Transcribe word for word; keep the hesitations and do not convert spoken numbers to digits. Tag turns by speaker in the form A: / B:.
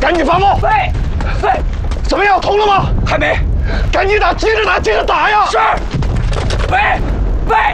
A: 赶紧发报。
B: 喂喂，
A: 怎么样？通了吗？
B: 还没。
A: 赶紧打，接着打，接着打呀！
B: 是。喂。